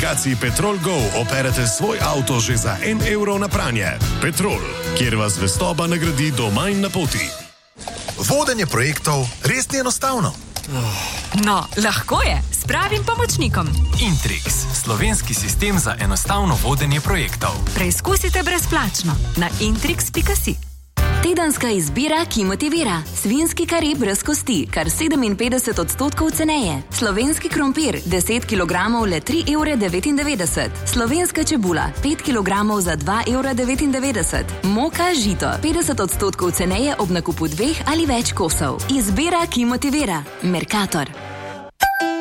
aplikaciji Petrol Go operete svoj avto že za 1 evro na pranje. Petrol, kjer vas zvestoba nagradi do manj na poti. Vodenje projektov res ni enostavno. No, lahko je, s pravim pomočnikom. Intrix, slovenski sistem za enostavno vodenje projektov. Preizkusite brezplačno na intrix.si. Tedenska izbira, ki motivira. Svinjski kari brez kosti, kar 57% ceneje. Slovenski krompir, 10 kg le 3,99 €. Slovenska čebula, 5 kg za 2,99 €. Moka žito, 50% ceneje ob nakupu 2 ali več kosov. Izbira, ki motivira. Mercator.